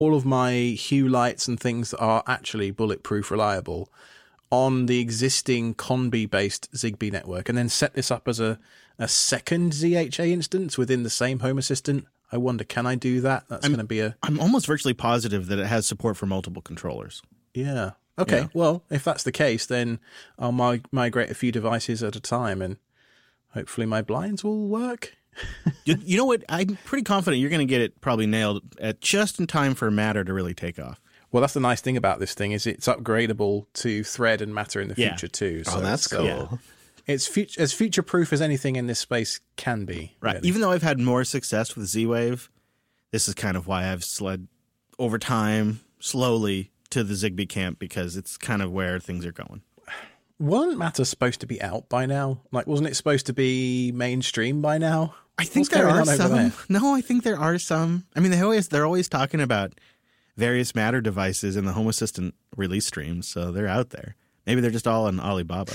all of my Hue lights and things that are actually bulletproof reliable on the existing Conbi-based Zigbee network, and then set this up as a second ZHA instance within the same Home Assistant. I wonder, can I do that? That's going to be I'm almost virtually positive that it has support for multiple controllers. Yeah. Okay, well, if that's the case, then I'll migrate a few devices at a time, and hopefully my blinds will work. You know what? I'm pretty confident you're going to get it probably nailed at just in time for Matter to really take off. Well, that's the nice thing about this thing, is it's upgradable to Thread and Matter in the future too. So that's cool. Yeah. It's as future-proof as anything in this space can be. Right. Really. Even though I've had more success with Z-Wave, this is kind of why I've slid over time, slowly, to the Zigbee camp, because it's kind of where things are going. Wasn't Matter supposed to be out by now? Like, wasn't it supposed to be mainstream by now? I think What's there going are on over some. there? No, I think there are some. I mean, they're always talking about various Matter devices in the Home Assistant release streams, so they're out there. Maybe they're just all on Alibaba.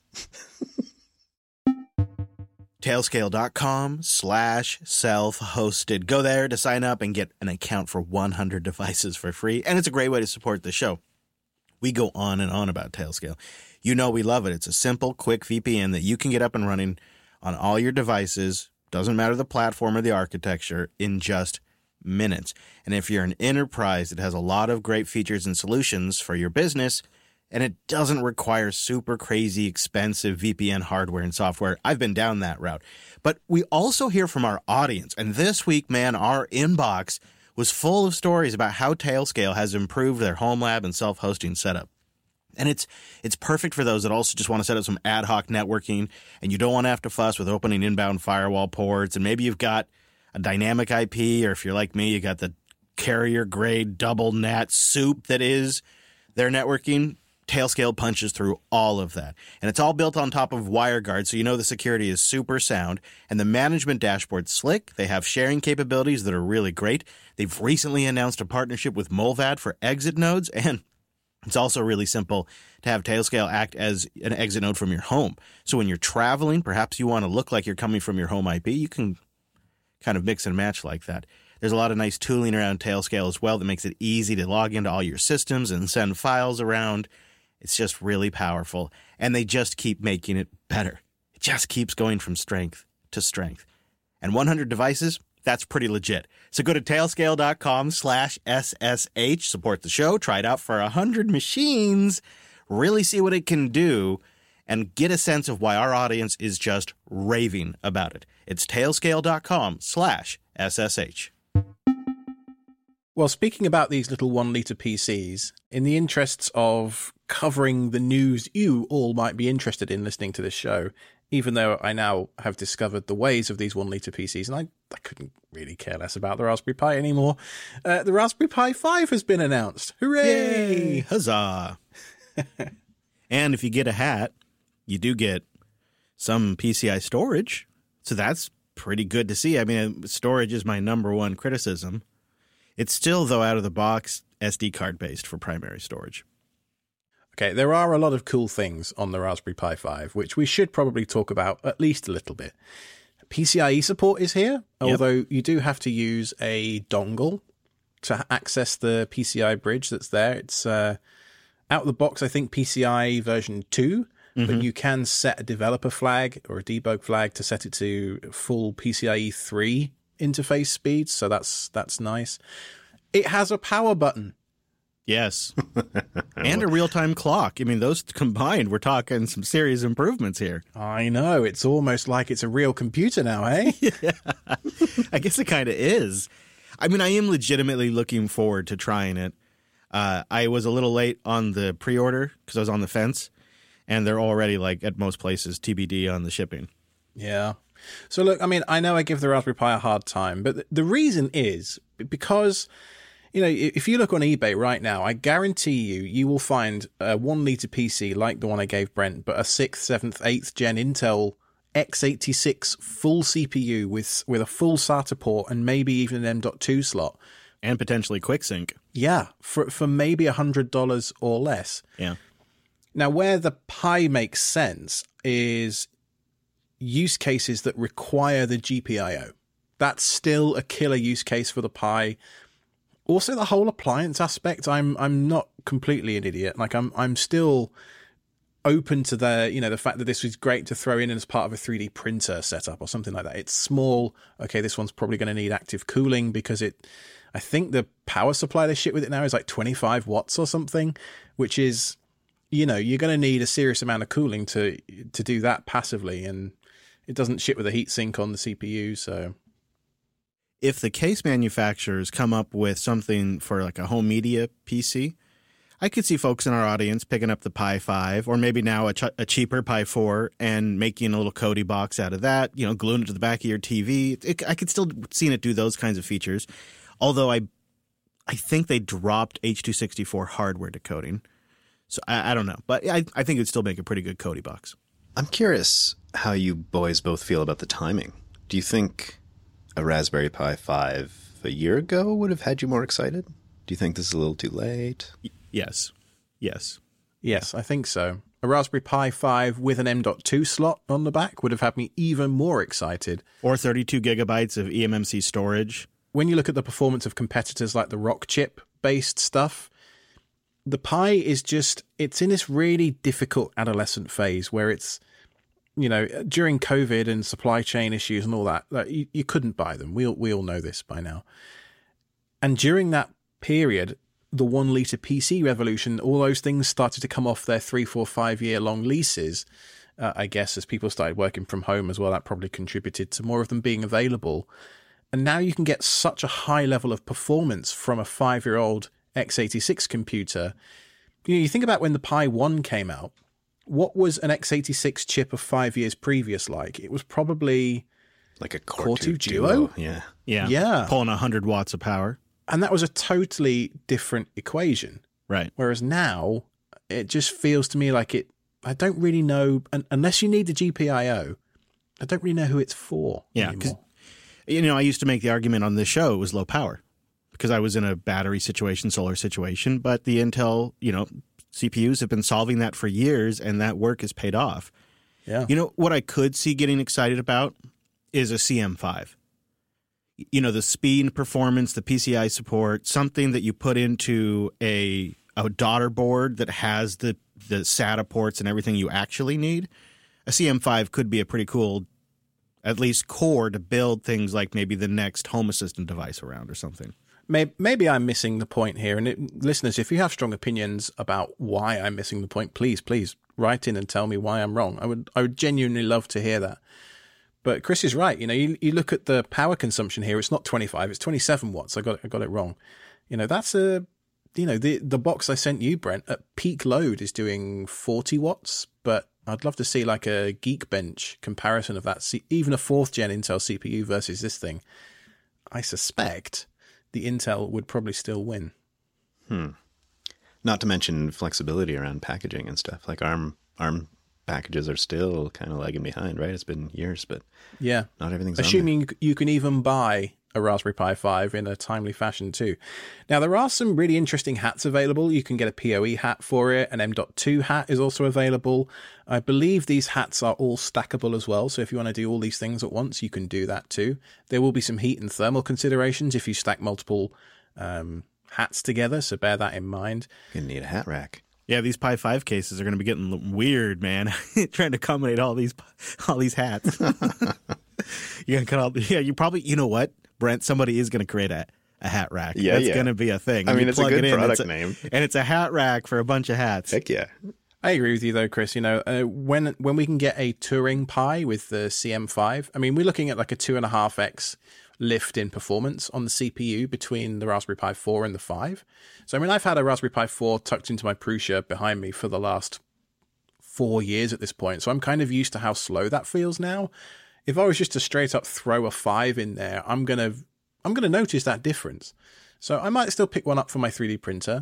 Tailscale.com/self-hosted. Go there to sign up and get an account for 100 devices for free. And it's a great way to support the show. We go on and on about Tailscale. You know we love it. It's a simple, quick VPN that you can get up and running on all your devices. Doesn't matter the platform or the architecture, in just minutes. And if you're an enterprise, it has a lot of great features and solutions for your business, and it doesn't require super crazy expensive VPN hardware and software. I've been down that route. But we also hear from our audience, and this week, man, our inbox was full of stories about how Tailscale has improved their home lab and self-hosting setup. And it's perfect for those that also just want to set up some ad hoc networking, and you don't want to have to fuss with opening inbound firewall ports, and maybe you've got a dynamic IP, or if you're like me, you got the carrier-grade double NAT soup that is their networking. Tailscale punches through all of that. And it's all built on top of WireGuard, so you know the security is super sound. And the management dashboard's slick. They have sharing capabilities that are really great. They've recently announced a partnership with Mullvad for exit nodes, and it's also really simple to have Tailscale act as an exit node from your home. So when you're traveling, perhaps you want to look like you're coming from your home IP, you can kind of mix and match like that. There's a lot of nice tooling around Tailscale as well that makes it easy to log into all your systems and send files around. It's just really powerful, and they just keep making it better. It just keeps going from strength to strength. And 100 devices, that's pretty legit. So go to tailscale.com/SSH, support the show, try it out for 100 machines, really see what it can do, and get a sense of why our audience is just raving about it. It's tailscale.com/SSH. Well, speaking about these little 1 litre PCs, in the interests of covering the news you all might be interested in listening to this show, even though I now have discovered the ways of these 1 litre PCs, and I couldn't really care less about the Raspberry Pi anymore, the Raspberry Pi 5 has been announced. Hooray! Yay! Huzzah! And if you get a hat, you do get some PCI storage, so that's pretty good to see. I mean, storage is my number one criticism. It's still, though, out of the box, SD card based for primary storage. Okay, there are a lot of cool things on the Raspberry Pi 5, which we should probably talk about at least a little bit. PCIe support is here, although you do have to use a dongle to access the PCI bridge that's there. It's out of the box, I think, PCI version 2, but you can set a developer flag or a debug flag to set it to full PCIe 3 interface speeds, so that's nice. It has a power button. Yes. And a real-time clock. I mean, those combined, we're talking some serious improvements here. I know. It's almost like it's a real computer now, eh? Yeah. I guess it kind of is. I mean, I am legitimately looking forward to trying it. I was a little late on the pre-order because I was on the fence, and they're already, like, at most places, TBD on the shipping. Yeah. So, look, I mean, I know I give the Raspberry Pi a hard time, but the reason is because, you know, if you look on eBay right now, I guarantee you will find a 1 litre PC like the one I gave Brent, but a 6th, 7th, 8th gen Intel x86 full CPU with a full SATA port and maybe even an M.2 slot. And potentially QuickSync. Yeah, for maybe $100 or less. Yeah. Now, where the Pi makes sense is use cases that require the GPIO. That's still a killer use case for the Pi. Also, the whole appliance aspect, I'm not completely an idiot. Like I'm still open to the fact that this was great to throw in as part of a 3D printer setup or something like that. It's small. Okay, this one's probably going to need active cooling because I think the power supply they ship with it now is like 25 watts or something, which is, you're going to need a serious amount of cooling to do that passively, and it doesn't ship with a heatsink on the CPU, so. If the case manufacturers come up with something for like a home media PC, I could see folks in our audience picking up the Pi 5 or maybe now a cheaper Pi 4 and making a little Kodi box out of that, gluing it to the back of your TV. I could still see it do those kinds of features, although I think they dropped H.264 hardware decoding. So I don't know, but I think it would still make a pretty good Kodi box. I'm curious how you boys both feel about the timing. Do you think a Raspberry Pi 5 a year ago would have had you more excited? Do you think this is a little too late? Yes. Yes, I think so. A Raspberry Pi 5 with an M.2 slot on the back would have had me even more excited. Or 32 gigabytes of eMMC storage. When you look at the performance of competitors like the Rockchip-based stuff, the Pi is it's in this really difficult adolescent phase where it's, during COVID and supply chain issues and all that, you couldn't buy them. We all know this by now. And during that period, the 1 litre PC revolution, all those things started to come off their 3, 4, 5 year long leases. I guess as people started working from home as well, that probably contributed to more of them being available. And now you can get such a high level of performance from a 5-year-old x86 computer. You think about when the Pi 1 came out, what was an x86 chip of 5 years previous like? It was probably like a Core 2 Duo? Yeah. Pulling 100 watts of power. And that was a totally different equation. Right. Whereas now, it just feels to me like I don't really know, unless you need the GPIO, I don't really know who it's for anymore. I used to make the argument on this show it was low power because I was in a battery situation, solar situation, but the Intel, CPUs have been solving that for years, and that work has paid off. Yeah. What I could see getting excited about is a CM5. The speed and performance, the PCI support, something that you put into a daughter board that has the SATA ports and everything you actually need. A CM5 could be a pretty cool, at least core to build things like maybe the next Home Assistant device around or something. Maybe I'm missing the point here. And listeners, if you have strong opinions about why I'm missing the point, please write in and tell me why I'm wrong. I would genuinely love to hear that. But Chris is right. You look at the power consumption here. It's not 25. It's 27 watts. I got it wrong. That's the box I sent you, Brent, at peak load is doing 40 watts. But I'd love to see like a Geekbench comparison of that. Even a 4th gen Intel CPU versus this thing. I suspect the Intel would probably still win. Not to mention flexibility around packaging and stuff. Like ARM packages are still kind of lagging behind, right? It's been years, but yeah, not everything's assuming you can even buy a Raspberry Pi 5 in a timely fashion too. Now, there are some really interesting hats available. You can get a PoE hat for it. An M.2 hat is also available. I believe these hats are all stackable as well, so if you want to do all these things at once, you can do that too. There will be some heat and thermal considerations if you stack multiple hats together, so bear that in mind. You're going to need a hat rack. Yeah, these Pi 5 cases are going to be getting weird, man. Trying to accommodate all these hats. You're going to cut all. Yeah, you probably. You know what, Brent? Somebody is going to create a hat rack. Yeah, that's going to be a thing. I mean, it's a good product name, and it's a hat rack for a bunch of hats. Heck yeah. I agree with you though, Chris. When we can get a Turing Pi with the CM5, I mean, we're looking at like a 2.5x lift in performance on the CPU between the Raspberry Pi 4 and the 5. So, I mean, I've had a Raspberry Pi 4 tucked into my Prusa behind me for the last 4 years at this point. So I'm kind of used to how slow that feels now. If I was just to straight up throw a 5 in there, I'm going to notice that difference. So I might still pick one up for my 3D printer,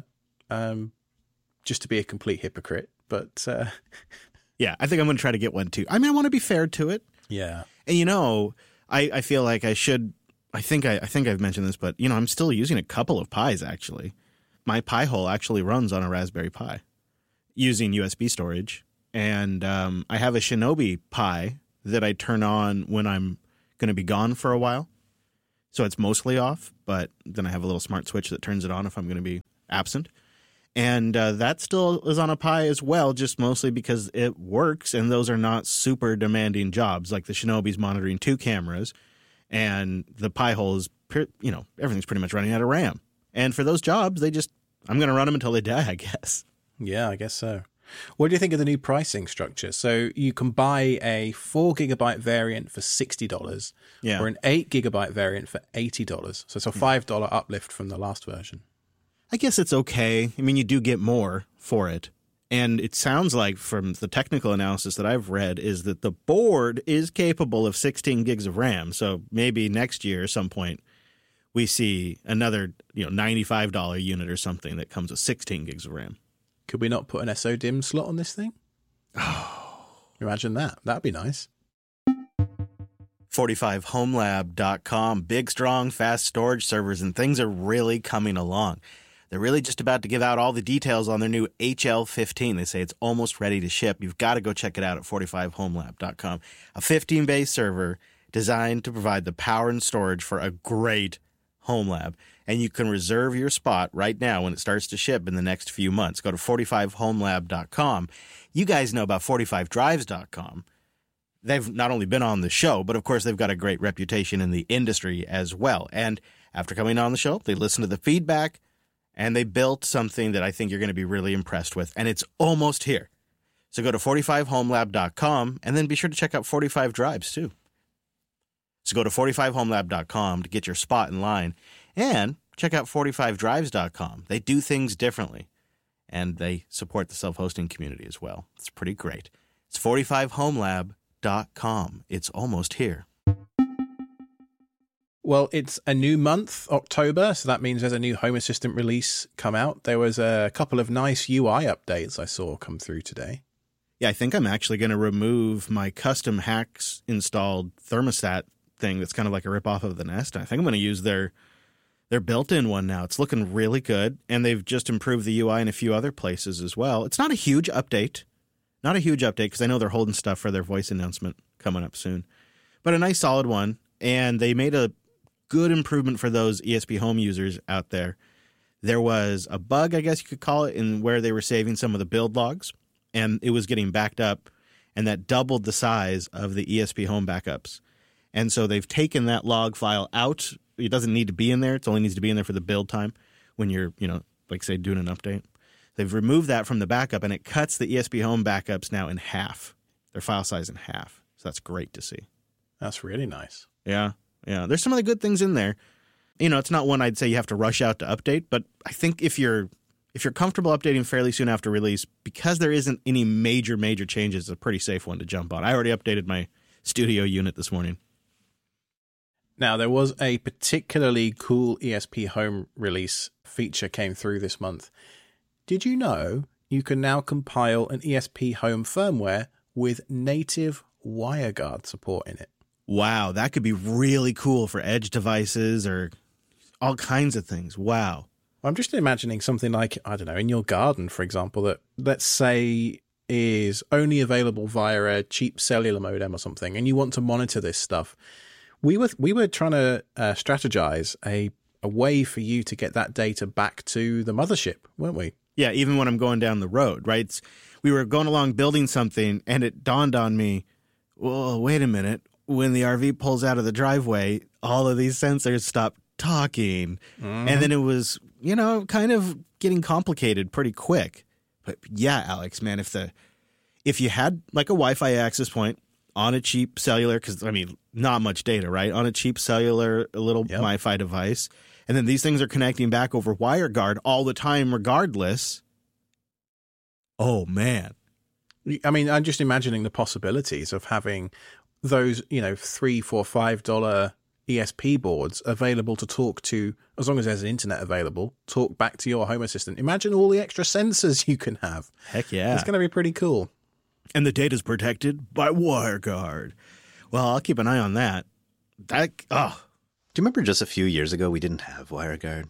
just to be a complete hypocrite. But yeah, I think I'm going to try to get one too. I mean, I want to be fair to it. Yeah. And I feel like I should. I think I've mentioned this, but I'm still using a couple of Pis actually. My Pi-hole actually runs on a Raspberry Pi using USB storage, and I have a Shinobi Pi that I turn on when I'm going to be gone for a while. So it's mostly off, but then I have a little smart switch that turns it on if I'm going to be absent. And that still is on a Pi as well, just mostly because it works, and those are not super demanding jobs. Like the Shinobi's monitoring 2 cameras, and the Pi-hole is, everything's pretty much running out of RAM. And for those jobs, I'm going to run them until they die, I guess. Yeah, I guess so. What do you think of the new pricing structure? So you can buy a 4 gigabyte variant for $60 or an 8 gigabyte variant for $80. So it's a $5 uplift from the last version. I guess it's okay. I mean, you do get more for it. And it sounds like from the technical analysis that I've read is that the board is capable of 16 gigs of RAM. So maybe next year at some point we see another $95 unit or something that comes with 16 gigs of RAM. Could we not put an SODIMM slot on this thing? Oh, imagine that. That'd be nice. 45homelab.com. Big, strong, fast storage servers, and things are really coming along. They're really just about to give out all the details on their new HL15. They say it's almost ready to ship. You've got to go check it out at 45homelab.com. A 15-bay server designed to provide the power and storage for a great home lab. And you can reserve your spot right now when it starts to ship in the next few months. Go to 45homelab.com. You guys know about 45drives.com. They've not only been on the show, but of course they've got a great reputation in the industry as well. And after coming on the show, they listened to the feedback, and they built something that I think you're going to be really impressed with. And it's almost here. So go to 45homelab.com, and then be sure to check out 45 Drives too. So go to 45homelab.com to get your spot in line, and check out 45drives.com. They do things differently, and they support the self-hosting community as well. It's pretty great. It's 45homelab.com. It's almost here. Well, it's a new month, October, so that means there's a new Home Assistant release come out. There was a couple of nice UI updates I saw come through today. Yeah, I think I'm actually going to remove my custom Hacks installed thermostat thing that's kind of like a ripoff of the Nest. I think I'm going to use their built-in one now. It's looking really good, and they've just improved the UI in a few other places as well. It's not a huge update. Not a huge update, because I know they're holding stuff for their voice announcement coming up soon. But a nice solid one, and they made a good improvement for those ESP Home users out there. There was a bug, I guess you could call it, in where they were saving some of the build logs, and it was getting backed up, and that doubled the size of the ESP Home backups. And so they've taken that log file out. It doesn't need to be in there. It only needs to be in there for the build time when you're, like say, doing an update. They've removed that from the backup, and it cuts the ESP Home backups now in half, their file size in half. So that's great to see. That's really nice. Yeah. There's some of the good things in there. It's not one I'd say you have to rush out to update, but I think if you're comfortable updating fairly soon after release, because there isn't any major changes, it's a pretty safe one to jump on. I already updated my studio unit this morning. Now, there was a particularly cool ESP Home release feature came through this month. Did you know you can now compile an ESP Home firmware with native WireGuard support in it? Wow, that could be really cool for edge devices or all kinds of things. Wow. I'm just imagining something like, I don't know, in your garden, for example, that let's say is only available via a cheap cellular modem or something, and you want to monitor this stuff. We were trying to strategize a way for you to get that data back to the mothership, weren't we? Yeah, even when I'm going down the road, right? We were going along building something, and it dawned on me, well, wait a minute. When the RV pulls out of the driveway, all of these sensors stop talking. Mm-hmm. And then it was, kind of getting complicated pretty quick. But yeah, Alex, man, if you had like a Wi-Fi access point on a cheap cellular, because, not much data, right? On a cheap cellular, a little Wi-Fi device. And then these things are connecting back over WireGuard all the time regardless. Oh, man. I'm just imagining the possibilities of having those, $3, $4, $5 ESP boards available to talk to, as long as there's an internet available, talk back to your Home Assistant. Imagine all the extra sensors you can have. Heck yeah. It's going to be pretty cool. And the data's protected by WireGuard. Well, I'll keep an eye on that. Do you remember just a few years ago we didn't have WireGuard?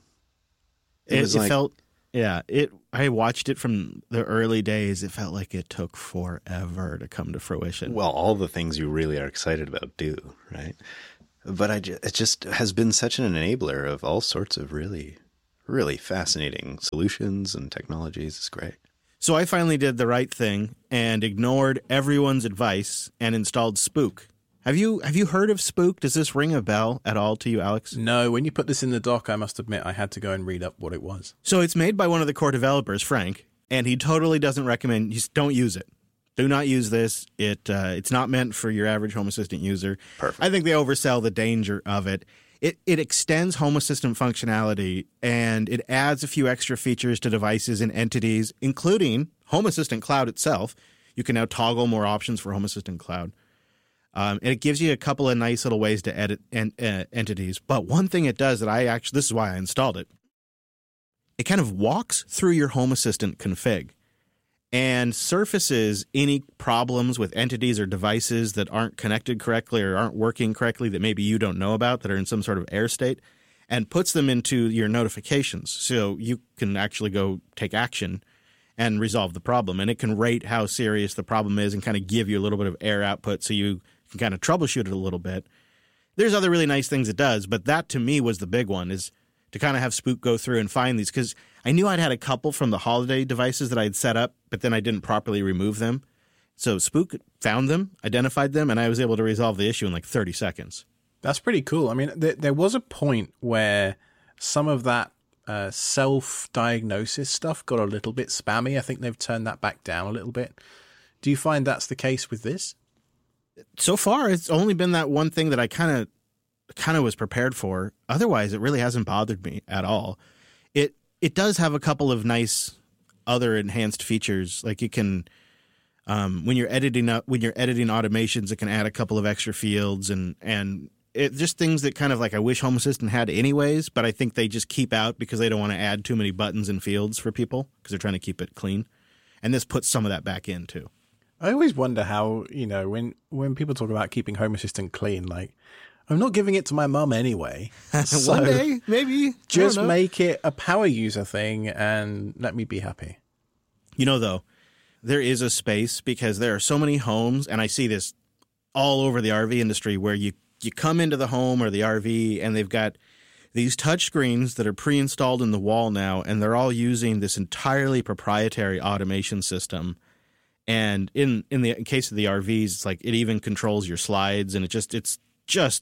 I watched it from the early days. It felt like it took forever to come to fruition. Well, all the things you really are excited about do, right? But it just has been such an enabler of all sorts of really, really fascinating solutions and technologies. It's great. So I finally did the right thing and ignored everyone's advice and installed Spook. Have you heard of Spook? Does this ring a bell at all to you, Alex? No, when you put this in the doc, I must admit I had to go and read up what it was. So it's made by one of the core developers, Frank, and he totally doesn't recommend. Don't use it. Do not use this. It's not meant for your average Home Assistant user. Perfect. I think they oversell the danger of it. It extends Home Assistant functionality, and it adds a few extra features to devices and entities, including Home Assistant Cloud itself. You can now toggle more options for Home Assistant Cloud. And it gives you a couple of nice little ways to edit entities. But one thing it does this is why I installed it. It kind of walks through your Home Assistant config and surfaces any problems with entities or devices that aren't connected correctly or aren't working correctly that maybe you don't know about, that are in some sort of error state, and puts them into your notifications. So you can actually go take action and resolve the problem. And it can rate how serious the problem is and kind of give you a little bit of error output so you can kind of troubleshoot it a little bit. There's other really nice things it does, but that to me was the big one, is to kind of have Spook go through and find these, because I knew I'd had a couple from the holiday devices that I'd set up, but then I didn't properly remove them. So Spook found them, identified them, and I was able to resolve the issue in like 30 seconds. That's pretty cool. I mean, there was a point where some of that self-diagnosis stuff got a little bit spammy. I think they've turned that back down a little bit. Do you find that's the case with this? So far, it's only been that one thing that I kind of was prepared for. Otherwise, it really hasn't bothered me at all. It does have a couple of nice other enhanced features. Like you can, when you're editing automations, it can add a couple of extra fields and it just things that kind of like I wish Home Assistant had anyways, but I think they just keep out because they don't want to add too many buttons and fields for people because they're trying to keep it clean. And this puts some of that back in too. I always wonder how, when people talk about keeping Home Assistant clean, like, I'm not giving it to my mum anyway. So one day, maybe. Just make it a power user thing and let me be happy. Though, there is a space because there are so many homes, and I see this all over the RV industry, where you come into the home or the RV and they've got these touch screens that are pre-installed in the wall now, and they're all using this entirely proprietary automation system. And in the case of the RVs, it's like it even controls your slides, and it's just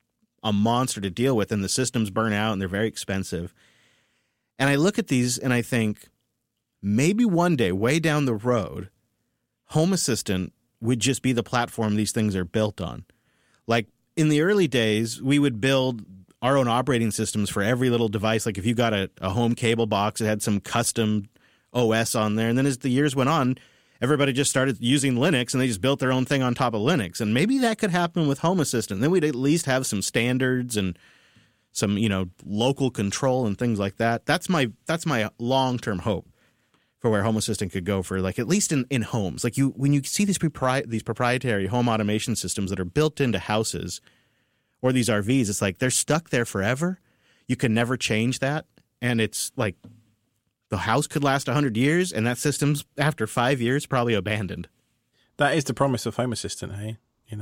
a monster to deal with, and the systems burn out and they're very expensive. And I look at these and I think maybe one day, way down the road, Home Assistant would just be the platform these things are built on. Like in the early days, we would build our own operating systems for every little device. Like if you got a home cable box, it had some custom OS on there. And then as the years went on, everybody just started using Linux, and they just built their own thing on top of Linux. And maybe that could happen with Home Assistant. Then we'd at least have some standards and some, local control and things like that. That's my long-term hope for where Home Assistant could go for, like, at least in homes. Like when you see these proprietary home automation systems that are built into houses or these RVs, it's like they're stuck there forever. You can never change that. And it's like, the house could last 100 years, and that system's, after 5 years, probably abandoned. That is the promise of Home Assistant, hey?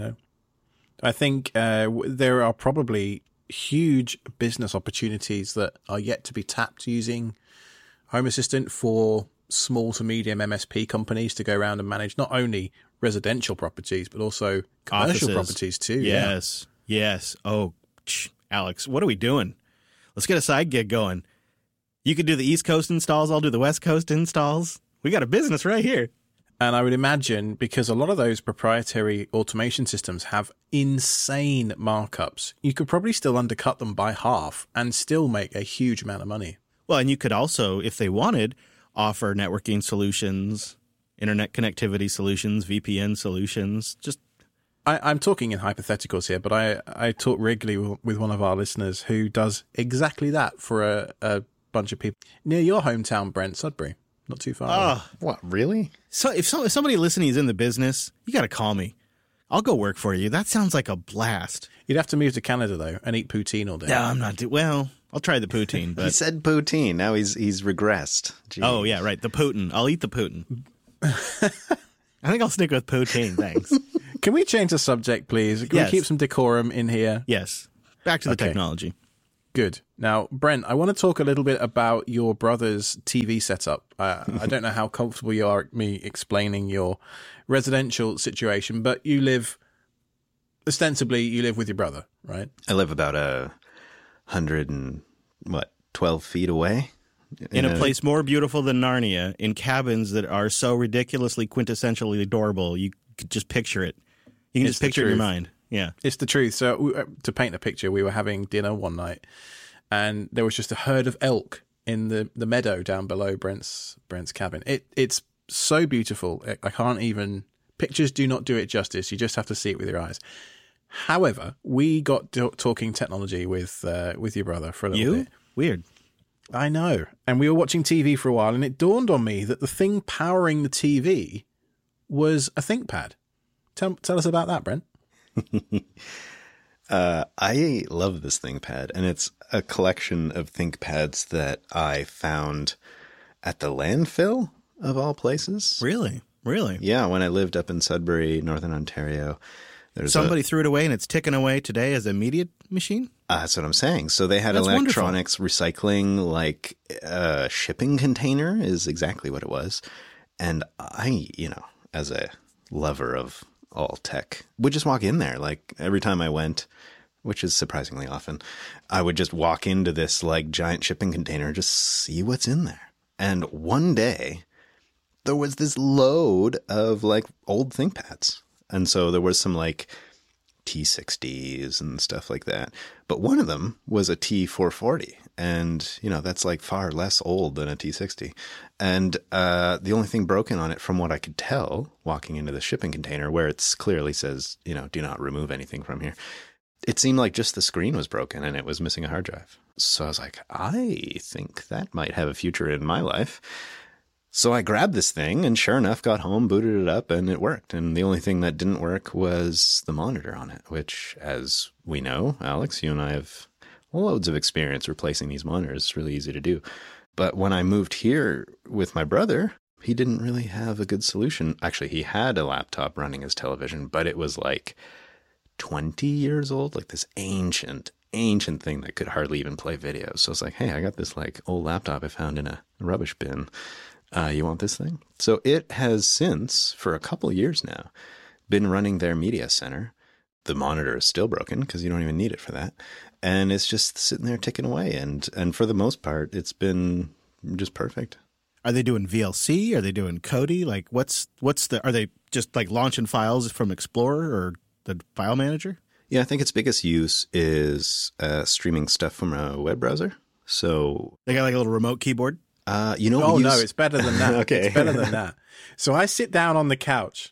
I think there are probably huge business opportunities that are yet to be tapped using Home Assistant for small to medium MSP companies to go around and manage not only residential properties, but also commercial properties too. Yes. Oh, Alex, what are we doing? Let's get a side gig going. You could do the East Coast installs. I'll do the West Coast installs. We got a business right here. And I would imagine, because a lot of those proprietary automation systems have insane markups, you could probably still undercut them by half and still make a huge amount of money. Well, and you could also, if they wanted, offer networking solutions, internet connectivity solutions, VPN solutions. I'm talking in hypotheticals here, but I talk regularly with one of our listeners who does exactly that for a bunch of people near your hometown, Brent, Sudbury, not too far away. What, really? So if somebody listening is in the business, you got to call me. I'll go work for you. That sounds like a blast. You'd have to move to Canada though and eat poutine all day. No, I'm not. Well, I'll try the poutine. But he said poutine. Now he's regressed. Jeez. Oh yeah, right. The Putin. I'll eat the Putin. I think I'll stick with poutine. Thanks. Can we change the subject, please? Can we keep some decorum in here? Yes. Back to the technology. Good. Now, Brent, I want to talk a little bit about your brother's TV setup. I don't know how comfortable you are me explaining your residential situation, but you live with your brother, right? I live about 12 feet away. In a place more beautiful than Narnia, in cabins that are so ridiculously quintessentially adorable, you could just picture it. You can just picture it in your mind. Yeah. It's the truth. So to paint a picture, we were having dinner one night and there was just a herd of elk in the meadow down below Brent's cabin. It's so beautiful. I can't even... Pictures do not do it justice. You just have to see it with your eyes. However, we got talking technology with your brother for a little bit. Weird. I know. And we were watching TV for a while, and it dawned on me that the thing powering the TV was a ThinkPad. Tell us about that, Brent. I love this ThinkPad, and it's a collection of ThinkPads that I found at the landfill, of all places. Really? Yeah, when I lived up in Sudbury, Northern Ontario. Somebody threw it away and it's ticking away today as a media machine? That's what I'm saying. So they had electronics recycling, like a shipping container is exactly what it was. And I, as a lover of all tech, would just walk in there. Like every time I went, which is surprisingly often, I would just walk into this like giant shipping container and just see what's in there. And one day there was this load of like old ThinkPads. And so there was some like T60s and stuff like that. But one of them was a T440. And, that's like far less old than a T60. And the only thing broken on it, from what I could tell, walking into the shipping container where it clearly says, do not remove anything from here, it seemed like just the screen was broken and it was missing a hard drive. So I was like, I think that might have a future in my life. So I grabbed this thing and sure enough got home, booted it up, and it worked. And the only thing that didn't work was the monitor on it, which, as we know, Alex, you and I have loads of experience replacing these monitors. It's really easy to do. But when I moved here with my brother, he didn't really have a good solution. Actually, he had a laptop running his television, but it was like 20 years old, like this ancient thing that could hardly even play videos. So I was like, hey, I got this like old laptop I found in a rubbish bin. You want this thing? So it has since, for a couple years now, been running their media center. The monitor is still broken because you don't even need it for that. And it's just sitting there ticking away. And for the most part, it's been just perfect. Are they doing VLC? Are they doing Kodi? Like are they just like launching files from Explorer or the file manager? Yeah, I think its biggest use is streaming stuff from a web browser. So they got like a little remote keyboard? No, it's better than that. Okay. It's better than that. So I sit down on the couch.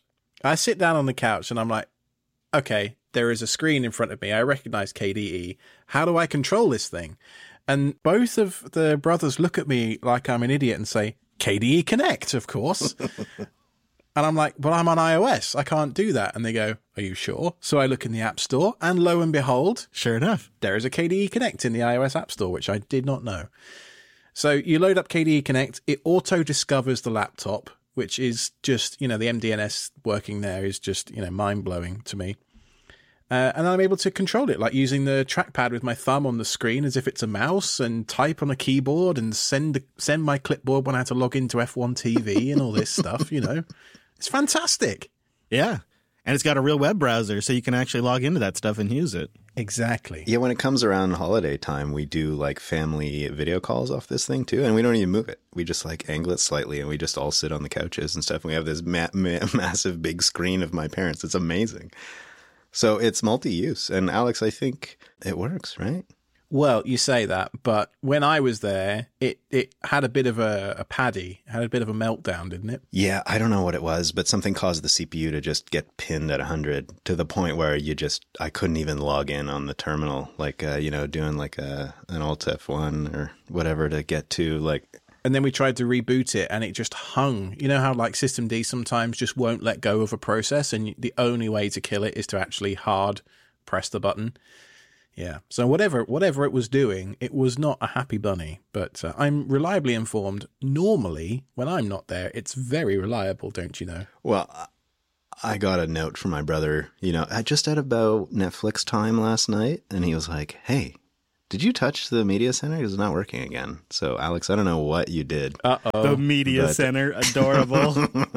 And I'm like, okay, there is a screen in front of me. I recognize KDE. How do I control this thing? And both of the brothers look at me like I'm an idiot and say, KDE Connect, of course. And I'm like, but I'm on iOS. I can't do that. And they go, are you sure? So I look in the App Store and lo and behold, sure enough, there is a KDE Connect in the iOS App Store, which I did not know. So you load up KDE Connect, it auto-discovers the laptop, which is just, the MDNS working there is just, mind-blowing to me. And I'm able to control it, like using the trackpad with my thumb on the screen as if it's a mouse, and type on a keyboard and send my clipboard when I had to log into F1 TV and all this stuff, It's fantastic. Yeah. And it's got a real web browser, so you can actually log into that stuff and use it. Exactly. Yeah, when it comes around holiday time, we do like family video calls off this thing too, and we don't even move it. We just like angle it slightly, and we just all sit on the couches and stuff. And we have this massive big screen of my parents. It's amazing. So it's multi-use. And Alex, I think it works, right? Well, you say that, but when I was there, it had a bit of a paddy, had a bit of a meltdown, didn't it? Yeah, I don't know what it was, but something caused the CPU to just get pinned at 100 to the point where I couldn't even log in on the terminal, like, doing like an Alt F1 or whatever to get to like. And then we tried to reboot it and it just hung. You know how like Systemd sometimes just won't let go of a process, and the only way to kill it is to actually hard press the button. Yeah. So whatever it was doing, it was not a happy bunny. But I'm reliably informed. Normally, when I'm not there, it's very reliable, don't you know? Well, I got a note from my brother, just at about Netflix time last night, and he was like, "Hey, did you touch the media center? It's not working again." So, Alex, I don't know what you did. The media center, adorable.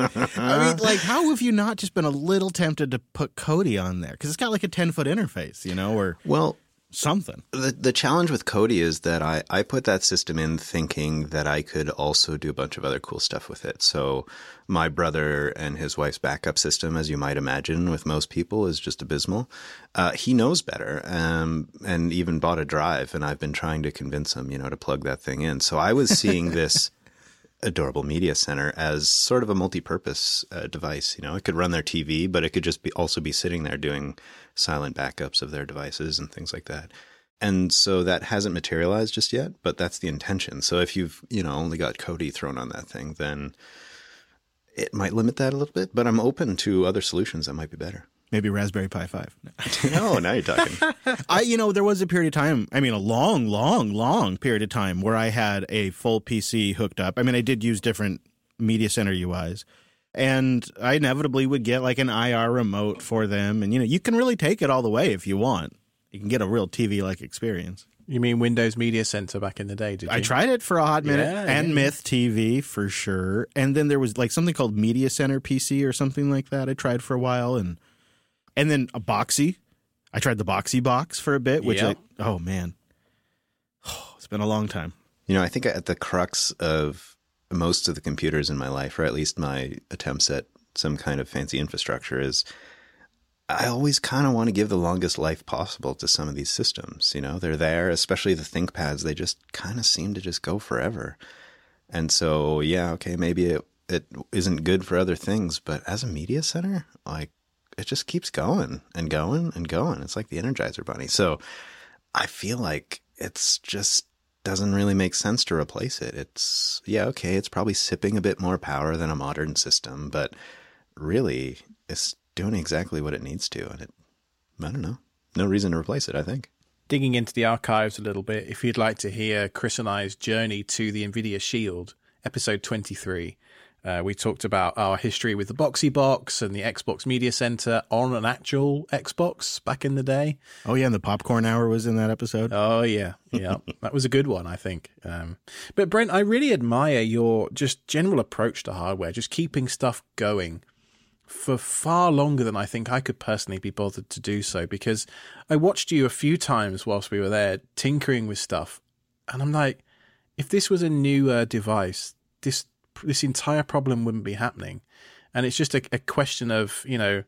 I mean, like, how have you not just been a little tempted to put Kodi on there? Because it's got like a 10-foot interface, or something. The challenge with Kodi is that I put that system in thinking that I could also do a bunch of other cool stuff with it. So my brother and his wife's backup system, as you might imagine with most people, is just abysmal. He knows better and even bought a drive, and I've been trying to convince him, to plug that thing in. So I was seeing this adorable media center as sort of a multi-purpose device. It could run their TV, but it could just also be sitting there doing silent backups of their devices and things like that. And so that hasn't materialized just yet, but that's the intention. So if you've, only got Kodi thrown on that thing, then it might limit that a little bit, but I'm open to other solutions that might be better. Maybe Raspberry Pi 5. No, now you're talking. There was a period of time, a long, long, long period of time where I had a full PC hooked up. I did use different media center UIs, and I inevitably would get like an IR remote for them. And, you can really take it all the way if you want. You can get a real TV-like experience. You mean Windows Media Center back in the day, did you? I tried it for a hot minute, and Myth TV for sure. And then there was like something called Media Center PC or something like that I tried for a while, and then a Boxy. I tried the Boxy box for a bit, which oh man, it's been a long time. I think at the crux of most of the computers in my life, or at least my attempts at some kind of fancy infrastructure, is I always kind of want to give the longest life possible to some of these systems. They're there, especially the ThinkPads. They just kind of seem to just go forever. And so, maybe it isn't good for other things, but as a media center, like, it just keeps going and going and going. It's like the Energizer Bunny. So I feel like it's just doesn't really make sense to replace it. It's probably sipping a bit more power than a modern system, but really it's doing exactly what it needs to. And I don't know, no reason to replace it, I think. Digging into the archives a little bit, if you'd like to hear Chris and I's journey to the NVIDIA Shield, episode 23, we talked about our history with the Boxy Box and the Xbox Media Center on an actual Xbox back in the day. Oh, yeah, and the Popcorn Hour was in that episode. Oh, yeah. That was a good one, I think. But Brent, I really admire your just general approach to hardware, just keeping stuff going for far longer than I think I could personally be bothered to do so, because I watched you a few times whilst we were there tinkering with stuff, and I'm like, if this was a newer device, this entire problem wouldn't be happening. And it's just a question of,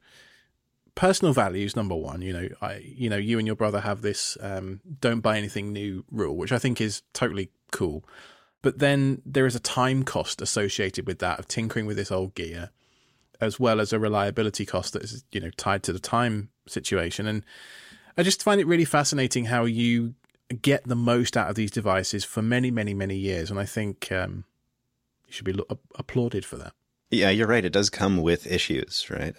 personal values, number one. You and your brother have this don't buy anything new rule, which I think is totally cool. But then there is a time cost associated with that, of tinkering with this old gear, as well as a reliability cost that is, tied to the time situation. And I just find it really fascinating how you get the most out of these devices for many, many, many years. And I think you should be applauded for that. Yeah, you're right. It does come with issues, right?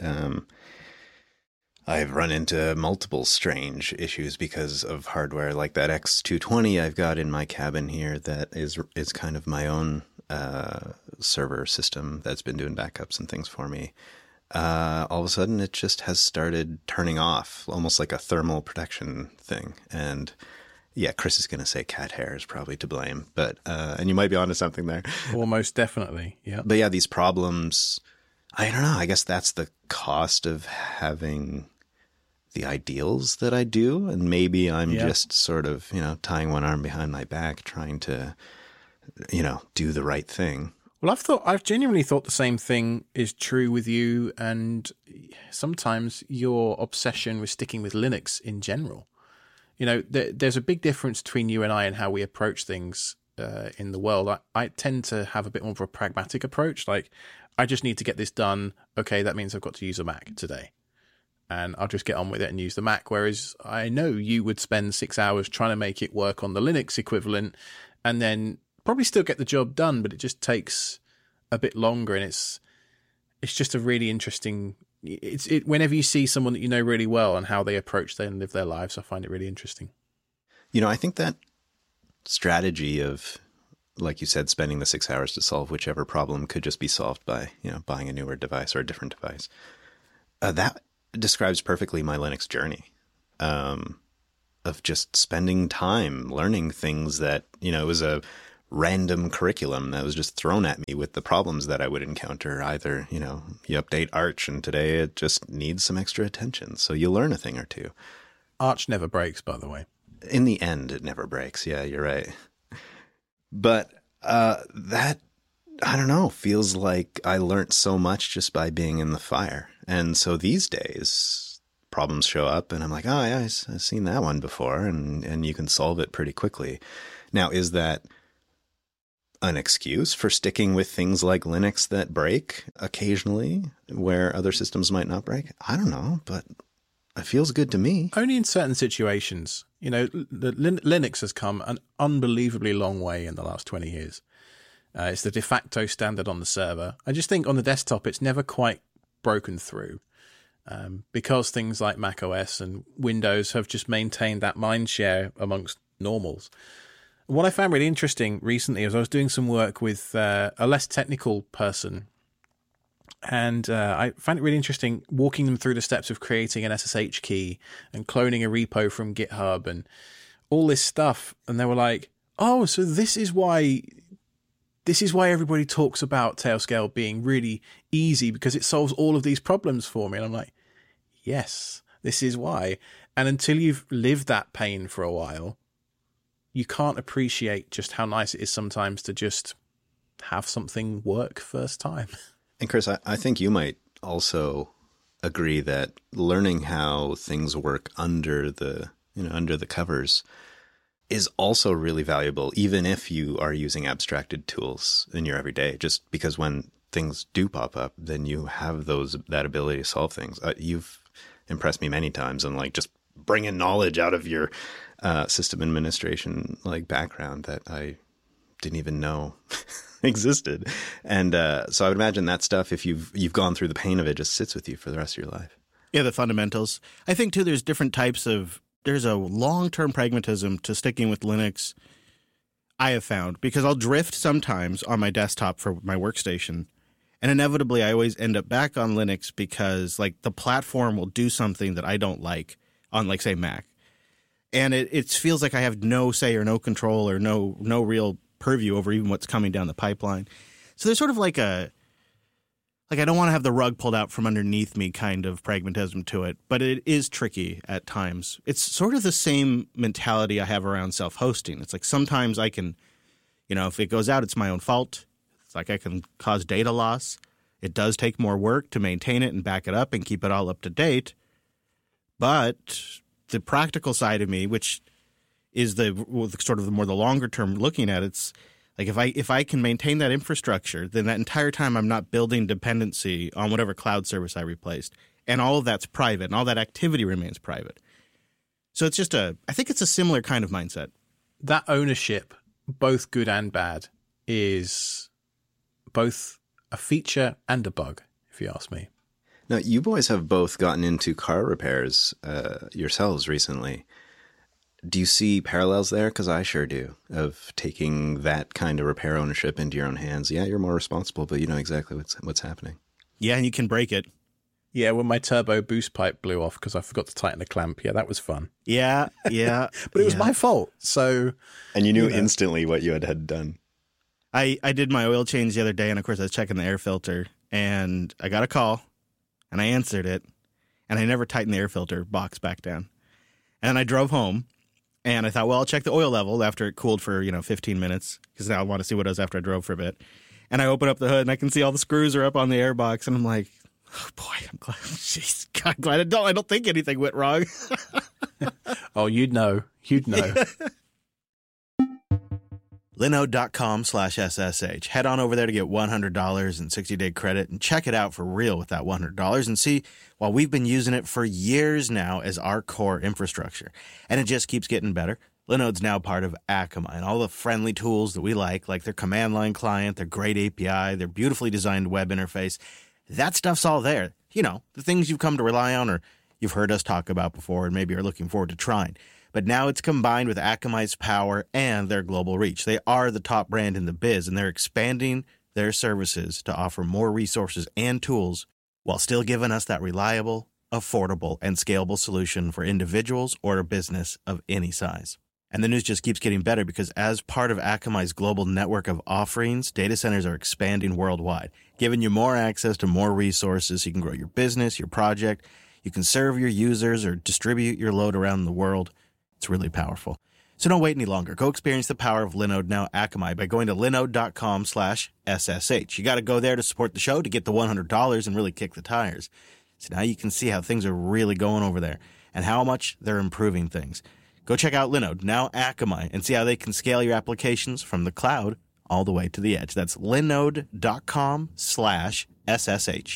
I've run into multiple strange issues because of hardware, like that X220 I've got in my cabin here that is kind of my own server system that's been doing backups and things for me. All of a sudden, it just has started turning off, almost like a thermal protection thing. And yeah, Chris is going to say cat hair is probably to blame, but and you might be onto something there. Almost definitely, yeah. But yeah, these problems, I don't know. I guess that's the cost of having the ideals that I do, and maybe I'm just sort of, tying one arm behind my back, trying to, do the right thing. Well, I've genuinely thought the same thing is true with you, and sometimes your obsession with sticking with Linux in general. There's a big difference between you and I in how we approach things in the world. I tend to have a bit more of a pragmatic approach. Like, I just need to get this done. Okay, that means I've got to use a Mac today, and I'll just get on with it and use the Mac. Whereas I know you would spend 6 hours trying to make it work on the Linux equivalent, and then probably still get the job done, but it just takes a bit longer. And it's just a really interesting. Whenever you see someone that you know really well and how they approach and live their lives, I find it really interesting. I think that strategy of, like you said, spending the 6 hours to solve whichever problem could just be solved by, buying a newer device or a different device. That describes perfectly my Linux journey, of just spending time learning things that, it was a random curriculum that was just thrown at me with the problems that I would encounter. Either, you update Arch and today it just needs some extra attention. So you learn a thing or two. Arch never breaks, by the way. In the end, it never breaks. Yeah, you're right. But that, I don't know, feels like I learned so much just by being in the fire. And so these days, problems show up and I'm like, oh, yeah, I've seen that one before, and you can solve it pretty quickly. Now, is that an excuse for sticking with things like Linux that break occasionally where other systems might not break? I don't know, but it feels good to me. Only in certain situations. Linux has come an unbelievably long way in the last 20 years. It's the de facto standard on the server. I just think on the desktop, it's never quite broken through because things like macOS and Windows have just maintained that mind share amongst normals. What I found really interesting recently is I was doing some work with a less technical person, and I found it really interesting walking them through the steps of creating an SSH key and cloning a repo from GitHub and all this stuff. And they were like, oh, so this is why everybody talks about Tailscale being really easy, because it solves all of these problems for me. And I'm like, yes, this is why. And until you've lived that pain for a while, you can't appreciate just how nice it is sometimes to just have something work first time. And Chris, I think you might also agree that learning how things work under the covers is also really valuable, even if you are using abstracted tools in your everyday, just because when things do pop up, then you have that ability to solve things. You've impressed me many times on just bringing knowledge out of your system administration background that I didn't even know existed. And so I would imagine that stuff, if you've gone through the pain of it, just sits with you for the rest of your life. Yeah, the fundamentals. I think too, there's different types of, there's a long-term pragmatism to sticking with Linux, I have found, because I'll drift sometimes on my desktop for my workstation. And inevitably, I always end up back on Linux because the platform will do something that I don't like on say Mac. And it feels like I have no say or no control or no real purview over even what's coming down the pipeline. So there's sort of I don't want to have the rug pulled out from underneath me kind of pragmatism to it, but it is tricky at times. It's sort of the same mentality I have around self-hosting. It's sometimes I can, if it goes out, it's my own fault. It's I can cause data loss. It does take more work to maintain it and back it up and keep it all up to date. But the practical side of me, which is the sort of the more the longer term looking at, it's if I can maintain that infrastructure, then that entire time I'm not building dependency on whatever cloud service I replaced, and all of that's private, and all that activity remains private. So it's just I think it's a similar kind of mindset. That ownership, both good and bad, is both a feature and a bug, if you ask me. Now, you boys have both gotten into car repairs yourselves recently. Do you see parallels there? Because I sure do, of taking that kind of repair ownership into your own hands. Yeah, you're more responsible, but you know exactly what's happening. Yeah, and you can break it. Yeah, when my turbo boost pipe blew off because I forgot to tighten the clamp. Yeah, that was fun. Yeah. But it was my fault, so... And you knew instantly what you had done. I did my oil change the other day, and of course I was checking the air filter, and I got a call. And I answered it, and I never tightened the air filter box back down. And I drove home, and I thought, well, I'll check the oil level after it cooled for 15 minutes, because now I want to see what it was after I drove for a bit. And I open up the hood, and I can see all the screws are up on the air box, and I'm like, oh boy, I'm glad. Jeez, God, glad I don't think anything went wrong. Oh, you'd know. Linode.com/SSH. Head on over there to get $100 and 60-day credit and check it out for real with that $100 and see, while we've been using it for years now as our core infrastructure, and it just keeps getting better. Linode's now part of Akamai, and all the friendly tools that we like their command line client, their great API, their beautifully designed web interface, that stuff's all there. The things you've come to rely on or you've heard us talk about before and maybe are looking forward to trying. But now it's combined with Akamai's power and their global reach. They are the top brand in the biz, and they're expanding their services to offer more resources and tools while still giving us that reliable, affordable, and scalable solution for individuals or a business of any size. And the news just keeps getting better because as part of Akamai's global network of offerings, data centers are expanding worldwide, giving you more access to more resources so you can grow your business, your project. You can serve your users or distribute your load around the world. It's really powerful. So don't wait any longer. Go experience the power of Linode Now Akamai by going to linode.com/SSH. You got to go there to support the show to get the $100 and really kick the tires. So now you can see how things are really going over there and how much they're improving things. Go check out Linode Now Akamai and see how they can scale your applications from the cloud all the way to the edge. That's linode.com/SSH.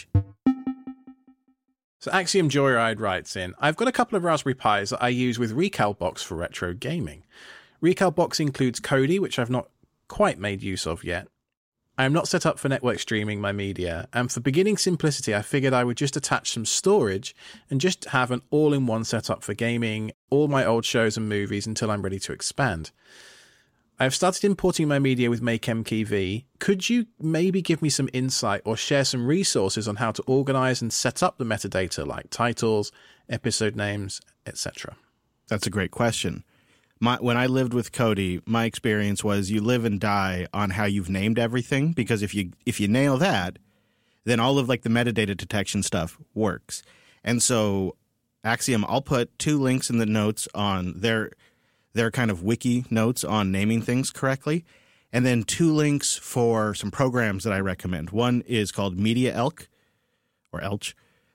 So Axiom Joyride writes in, I've got a couple of Raspberry Pis that I use with Recalbox for retro gaming. Recalbox includes Kodi, which I've not quite made use of yet. I am not set up for network streaming my media, and for beginning simplicity, I figured I would just attach some storage and just have an all-in-one setup for gaming all my old shows and movies until I'm ready to expand. I have started importing my media with MakeMKV. Could you maybe give me some insight or share some resources on how to organize and set up the metadata like titles, episode names, etc.? That's a great question. When I lived with Kodi, my experience was you live and die on how you've named everything, because if you nail that, then all of like the metadata detection stuff works. And so Axiom, I'll put 2 links in the notes on their kind of wiki notes on naming things correctly, and then 2 links for some programs that I recommend. One is called Media Elk, or Elch,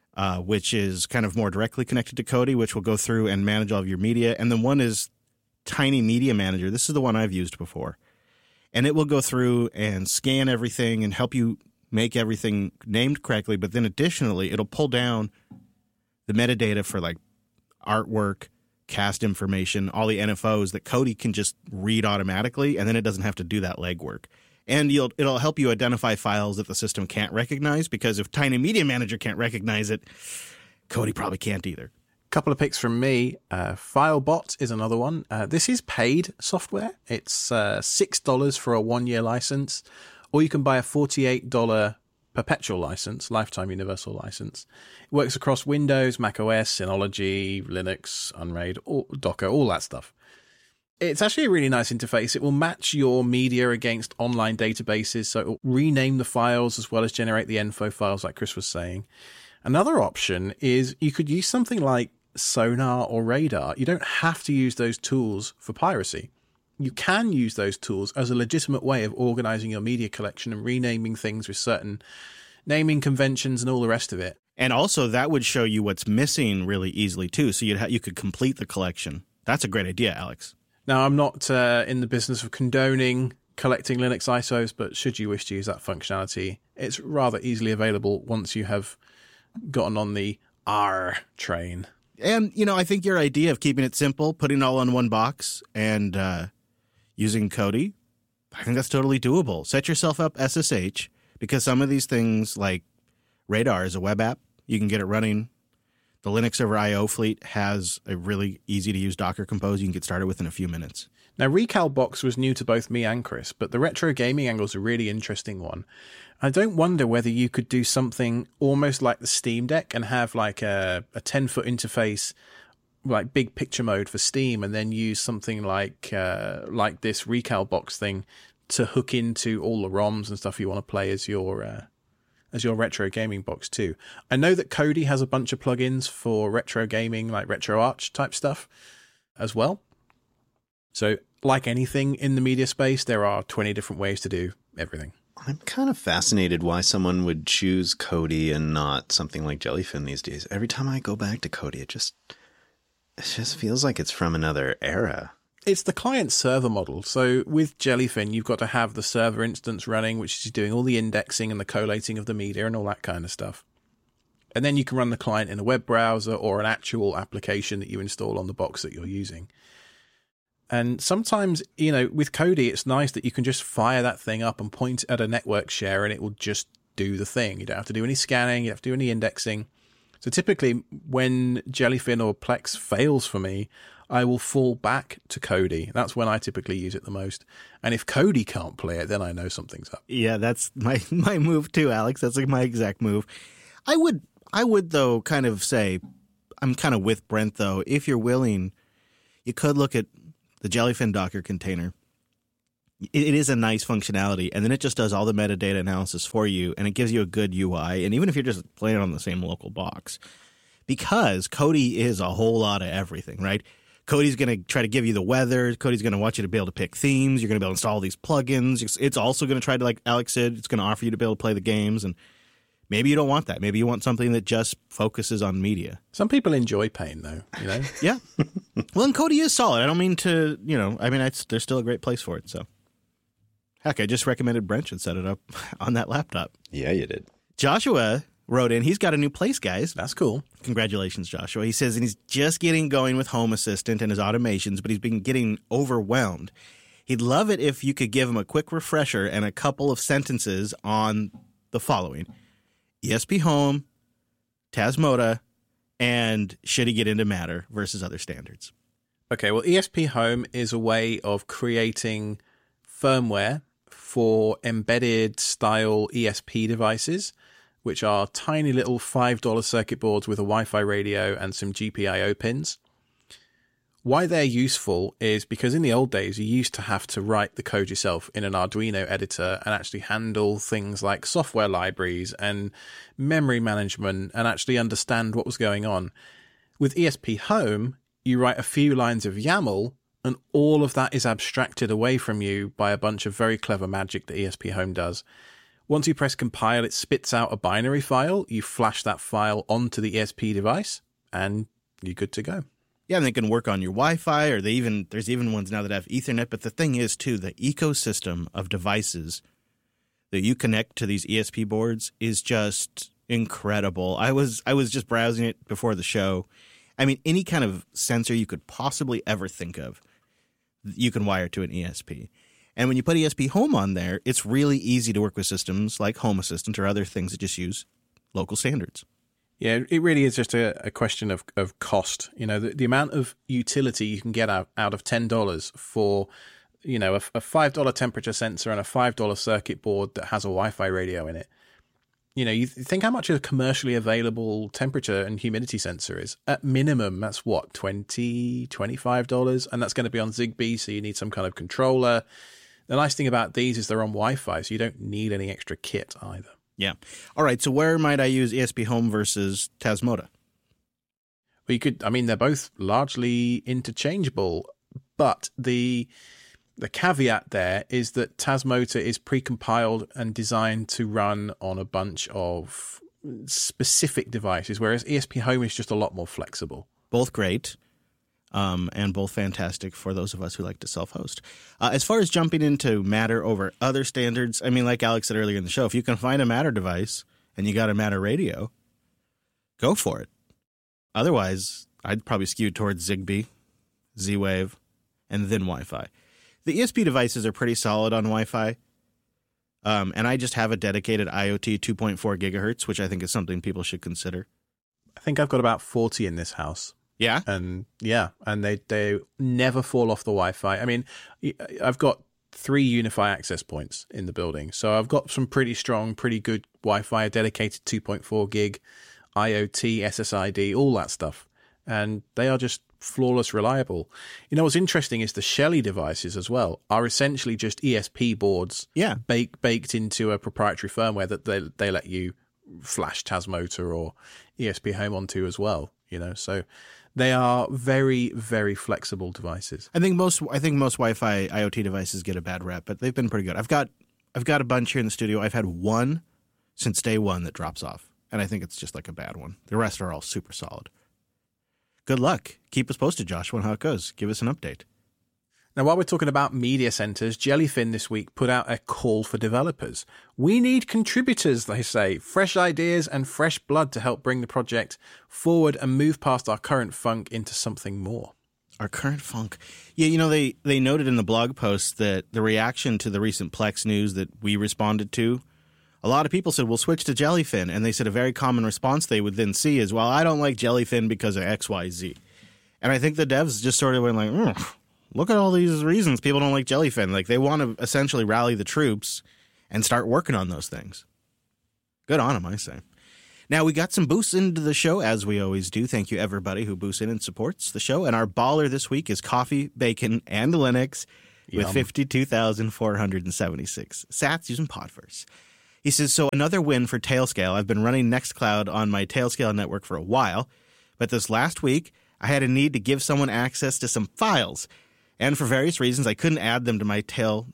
which is kind of more directly connected to Kodi, which will go through and manage all of your media. And then one is Tiny Media Manager. This is the one I've used before. And it will go through and scan everything and help you make everything named correctly. But then additionally, it'll pull down the metadata for like artwork, cast information, all the NFOs that Kodi can just read automatically. And then it doesn't have to do that legwork. And it'll help you identify files that the system can't recognize, because if Tiny Media Manager can't recognize it, Kodi probably can't either. Couple of picks from me. FileBot is another one. This is paid software. It's $6 for a 1-year license, or you can buy a $48 perpetual license, lifetime universal license. It works across Windows, Mac OS, Synology, Linux, Unraid, Docker, all that stuff. It's actually a really nice interface. It will match your media against online databases, so it will rename the files as well as generate the info files like Chris was saying. Another option is you could use something like Sonar or Radar. You don't have to use those tools for piracy. You can use those tools as a legitimate way of organizing your media collection and renaming things with certain naming conventions and all the rest of it. And also that would show you what's missing really easily too, so you could complete the collection. That's a great idea, Alex. Now, I'm not in the business of condoning collecting Linux ISOs, but should you wish to use that functionality, it's rather easily available once you have gotten on the R train. And, I think your idea of keeping it simple, putting it all in one box, and using Kodi, I think that's totally doable. Set yourself up SSH, because some of these things, like Radar is a web app. You can get it running. The Linux Server IO fleet has a really easy-to-use Docker Compose you can get started with in a few minutes. Now, Recalbox was new to both me and Chris, but the retro gaming angle is a really interesting one. I don't wonder whether you could do something almost like the Steam Deck and have like a 10-foot interface, like big picture mode for Steam, and then use something like this Recalbox thing to hook into all the ROMs and stuff you want to play as your retro gaming box too. I know that Kodi has a bunch of plugins for retro gaming, like RetroArch type stuff as well. So like anything in the media space, there are 20 different ways to do everything. I'm kind of fascinated why someone would choose Kodi and not something like Jellyfin these days. Every time I go back to Kodi, it just feels like it's from another era. It's the client-server model. So with Jellyfin, you've got to have the server instance running, which is doing all the indexing and the collating of the media and all that kind of stuff. And then you can run the client in a web browser or an actual application that you install on the box that you're using. And sometimes, with Kodi, it's nice that you can just fire that thing up and point at a network share and it will just do the thing. You don't have to do any scanning. You don't have to do any indexing. So typically when Jellyfin or Plex fails for me, I will fall back to Kodi. That's when I typically use it the most. And if Kodi can't play it, then I know something's up. Yeah, that's my move too, Alex. That's like my exact move. I would though kind of say, I'm kind of with Brent though. If you're willing, you could look at the Jellyfin Docker container. It is a nice functionality, and then it just does all the metadata analysis for you, and it gives you a good UI. And even if you're just playing on the same local box, because Kodi is a whole lot of everything, right? Kodi's going to try to give you the weather. Kodi's going to want you to be able to pick themes. You're going to be able to install these plugins. It's also going to try to, like Alex said, it's going to offer you to be able to play the games. And maybe you don't want that. Maybe you want something that just focuses on media. Some people enjoy pain, though, you know? Yeah. Well, and Kodi is solid. I don't mean to, there's still a great place for it, so. Heck, I just recommended Brent should set it up on that laptop. Yeah, you did. Joshua wrote in, he's got a new place, guys. That's cool. Congratulations, Joshua. He says, and he's just getting going with Home Assistant and his automations, but he's been getting overwhelmed. He'd love it if you could give him a quick refresher and a couple of sentences on the following. ESP Home, Tasmota, and should he get into Matter versus other standards? Okay, well, ESP Home is a way of creating firmware for embedded style ESP devices, which are tiny little $5 circuit boards with a Wi-Fi radio and some GPIO pins. Why they're useful is because in the old days, you used to have to write the code yourself in an Arduino editor and actually handle things like software libraries and memory management and actually understand what was going on. With ESP Home, you write a few lines of YAML and all of that is abstracted away from you by a bunch of very clever magic that ESP Home does. Once you press compile, it spits out a binary file. You flash that file onto the ESP device, and you're good to go. Yeah, and they can work on your Wi-Fi, or there's even ones now that have Ethernet. But the thing is, too, the ecosystem of devices that you connect to these ESP boards is just incredible. I was just browsing it before the show. I mean, any kind of sensor you could possibly ever think of, you can wire to an ESP. And when you put ESP Home on there, it's really easy to work with systems like Home Assistant or other things that just use local standards. Yeah, it really is just a question of cost. You know, the amount of utility you can get out of $10 for, you know, a $5 temperature sensor and a $5 circuit board that has a Wi-Fi radio in it. You know, you think how much a commercially available temperature and humidity sensor is. At minimum, that's what, $20, $25? And that's going to be on Zigbee, so you need some kind of controller. The nice thing about these is they're on Wi-Fi, so you don't need any extra kit either. Yeah. All right, so where might I use ESP Home versus Tasmota? Well, they're both largely interchangeable, but the caveat there is that Tasmota is precompiled and designed to run on a bunch of specific devices, whereas ESP Home is just a lot more flexible. Both great, and both fantastic for those of us who like to self-host. As far as jumping into Matter over other standards, I mean, like Alex said earlier in the show, if you can find a Matter device and you got a Matter radio, go for it. Otherwise, I'd probably skew towards Zigbee, Z-Wave, and then Wi-Fi. The ESP devices are pretty solid on Wi-Fi, and I just have a dedicated IoT 2.4 gigahertz, which I think is something people should consider. I think I've got about 40 in this house. Yeah? And they never fall off the Wi-Fi. I mean, I've got 3 Unify access points in the building, so I've got some pretty strong, pretty good Wi-Fi, a dedicated 2.4 gig, IoT, SSID, all that stuff. And they are just flawless reliable. You know, what's interesting is the Shelly devices as well are essentially just ESP boards baked into a proprietary firmware that they let you flash Tasmota or ESP Home onto as well, you know. So they are very, very flexible devices. I think most Wi-Fi IoT devices get a bad rep, but they've been pretty good. I've got a bunch here in the studio. I've had one since day one that drops off, and I think it's just like a bad one. The rest are all super solid. Good luck. Keep us posted, Joshua, on how it goes. Give us an update. Now, while we're talking about media centers, Jellyfin this week put out a call for developers. We need contributors, they say, fresh ideas and fresh blood to help bring the project forward and move past our current funk into something more. Our current funk. Yeah, you know, they noted in the blog post that the reaction to the recent Plex news that we responded to, a lot of people said, we'll switch to Jellyfin. And they said a very common response they would then see is, well, I don't like Jellyfin because of X, Y, Z. And I think the devs just sort of went like, look at all these reasons people don't like Jellyfin. Like, they want to essentially rally the troops and start working on those things. Good on them, I say. Now, we got some boosts into the show, as we always do. Thank you, everybody who boosts in and supports the show. And our baller this week is Coffee, Bacon, and Linux with 52,476 sats using Podverse. He says, so another win for Tailscale. I've been running Nextcloud on my Tailscale network for a while, but this last week, I had a need to give someone access to some files. And for various reasons, I couldn't add them to my Tailscale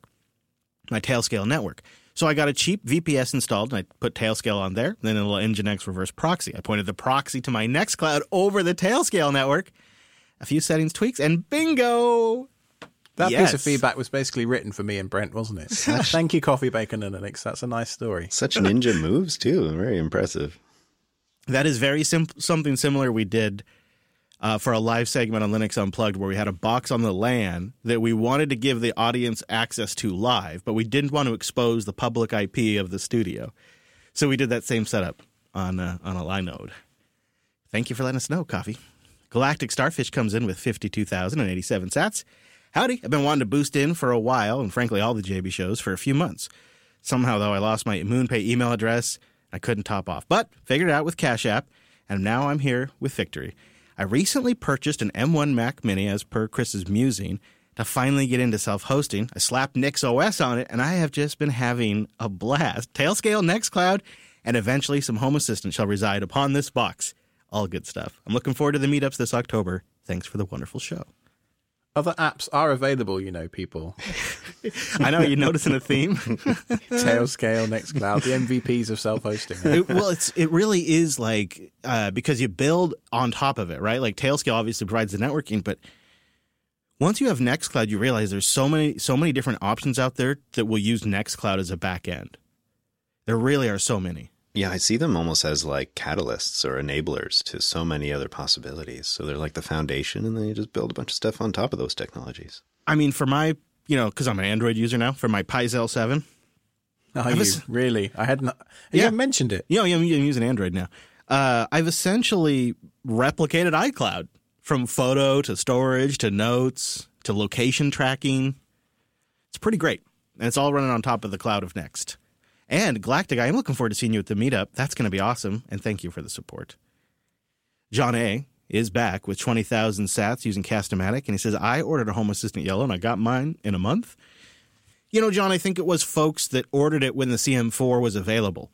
network. So I got a cheap VPS installed, and I put Tailscale on there, then a little Nginx reverse proxy. I pointed the proxy to my Nextcloud over the Tailscale network, a few settings tweaks, and bingo! That piece of feedback was basically written for me and Brent, wasn't it? Thank you, Coffee, Bacon, and Linux. That's a nice story. Such ninja moves, too. Very impressive. That is very something similar we did for a live segment on Linux Unplugged, where we had a box on the LAN that we wanted to give the audience access to live, but we didn't want to expose the public IP of the studio. So we did that same setup on a Linode. Thank you for letting us know, Coffee. Galactic Starfish comes in with 52,087 sats. Howdy, I've been wanting to boost in for a while, and frankly all the JB shows, for a few months. Somehow, though, I lost my MoonPay email address. I couldn't top off, but figured it out with Cash App, and now I'm here with victory. I recently purchased an M1 Mac Mini, as per Chris's musing, to finally get into self-hosting. I slapped NixOS on it, and I have just been having a blast. Tailscale, Nextcloud, and eventually some Home Assistant shall reside upon this box. All good stuff. I'm looking forward to the meetups this October. Thanks for the wonderful show. Other apps are available, people. I know, you're noticing a theme. Tailscale, Nextcloud, the MVPs of self-hosting. It really is like, because you build on top of it, right? Like Tailscale obviously provides the networking, but once you have Nextcloud, you realize there's so many different options out there that will use Nextcloud as a back end. There really are so many. Yeah, I see them almost as like catalysts or enablers to so many other possibilities. So they're like the foundation, and then you just build a bunch of stuff on top of those technologies. I mean, for my, because I'm an Android user now, for my Pi-Zel 7. Really? I hadn't. You haven't mentioned it. I'm using Android now. I've essentially replicated iCloud from photo to storage to notes to location tracking. It's pretty great. And it's all running on top of the cloud of Next. And Galactic, I am looking forward to seeing you at the meetup. That's going to be awesome. And thank you for the support. John A. is back with 20,000 sats using Cast-O-Matic. And he says, I ordered a Home Assistant Yellow, and I got mine in a month. John, I think it was folks that ordered it when the CM4 was available.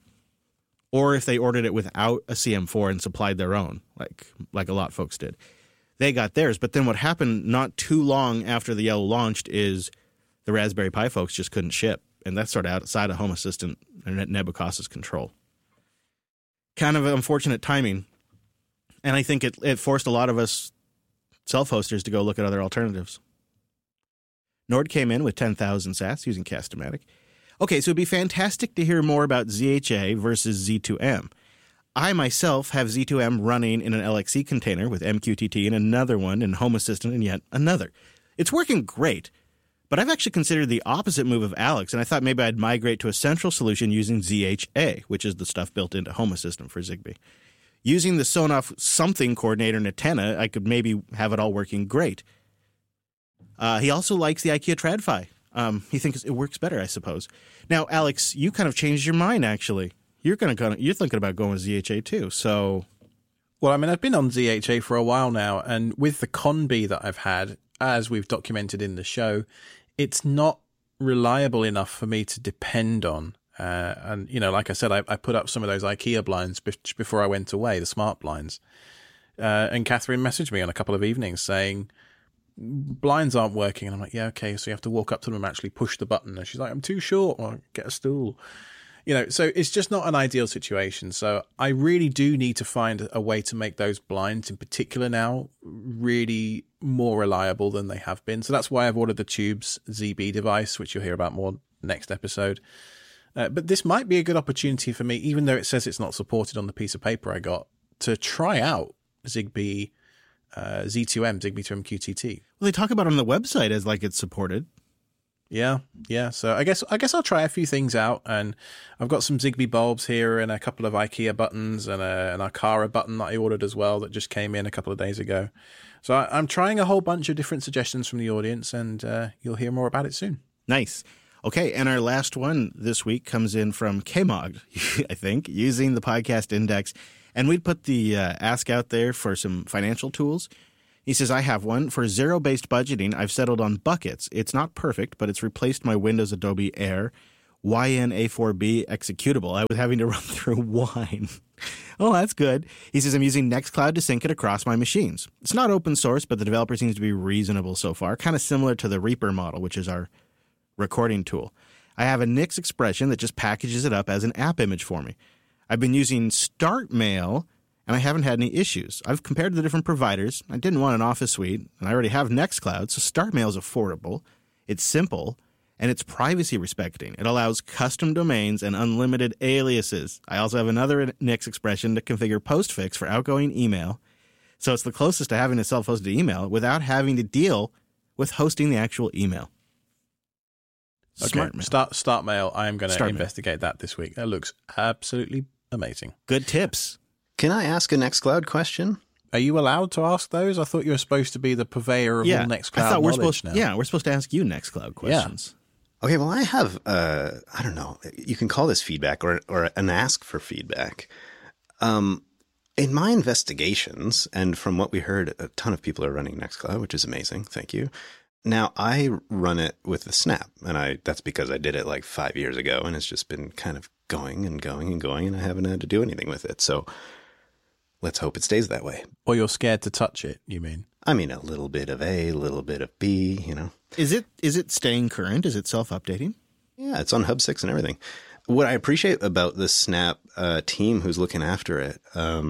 Or if they ordered it without a CM4 and supplied their own, like a lot of folks did. They got theirs. But then what happened not too long after the Yellow launched is the Raspberry Pi folks just couldn't ship. And that's sort of outside of Home Assistant and Nebukas's control. Kind of unfortunate timing. And I think it forced a lot of us self-hosters to go look at other alternatives. Nord came in with 10,000 sats using Cast-O-Matic. Okay, so it'd be fantastic to hear more about ZHA versus Z2M. I myself have Z2M running in an LXC container with MQTT and another one in Home Assistant and yet another. It's working great. But I've actually considered the opposite move of Alex, and I thought maybe I'd migrate to a central solution using ZHA, which is the stuff built into Home Assistant for Zigbee. Using the Sonoff something coordinator and antenna, I could maybe have it all working great. He also likes the IKEA TradFi. He thinks it works better, I suppose. Now, Alex, you kind of changed your mind, actually. You're thinking about going with ZHA too, so... Well, I mean, I've been on ZHA for a while now, and with the Conbee that I've had, as we've documented in the show, it's not reliable enough for me to depend on. And, like I said, I put up some of those IKEA blinds before I went away, the smart blinds. And Catherine messaged me on a couple of evenings saying, blinds aren't working. And I'm like, yeah, okay. So you have to walk up to them and actually push the button. And she's like, I'm too short. Well, get a stool. So it's just not an ideal situation. So I really do need to find a way to make those blinds in particular now really more reliable than they have been. So that's why I've ordered the Tubes ZB device, which you'll hear about more next episode. But this might be a good opportunity for me, even though it says it's not supported on the piece of paper I got, to try out Zigbee Z2M, Zigbee to MQTT. Well, they talk about it on the website as like it's supported. Yeah. So I guess I'll try a few things out, and I've got some Zigbee bulbs here and a couple of IKEA buttons and an Aqara button that I ordered as well that just came in a couple of days ago. So I'm trying a whole bunch of different suggestions from the audience, and you'll hear more about it soon. Nice. Okay, and our last one this week comes in from Kmog, I think, using the podcast index. And we'd put the ask out there for some financial tools. He says, I have one. For zero-based budgeting, I've settled on Buckets. It's not perfect, but it's replaced my Windows Adobe Air YNA4B executable. I was having to run through Wine. Oh, that's good. He says, I'm using Nextcloud to sync it across my machines. It's not open source, but the developer seems to be reasonable so far, kind of similar to the Reaper model, which is our recording tool. I have a Nix expression that just packages it up as an app image for me. I've been using StartMail, and I haven't had any issues. I've compared the different providers. I didn't want an Office suite, and I already have Nextcloud, so StartMail is affordable. It's simple, and it's privacy respecting. It allows custom domains and unlimited aliases. I also have another Nix expression to configure postfix for outgoing email. So it's the closest to having a self-hosted email without having to deal with hosting the actual email. Okay, StartMail. I am going to investigate that this week. That looks absolutely amazing. Good tips. Can I ask a Nextcloud question? Are you allowed to ask those? I thought you were supposed to be the purveyor of all Nextcloud knowledge now. Yeah, we're supposed to ask you Nextcloud questions. Yeah. Okay, well, I have, I don't know, you can call this feedback or an ask for feedback. In my investigations, and from what we heard, a ton of people are running Nextcloud, which is amazing. Thank you. Now, I run it with the Snap, and that's because I did it like 5 years ago, and it's just been kind of going and going and going, and I haven't had to do anything with it. So let's hope it stays that way. Or you're scared to touch it, you mean? I mean, a little bit of A, a little bit of B, you know. Is it staying current? Is it self-updating? Yeah, it's on Hub 6 and everything. What I appreciate about the Snap team who's looking after it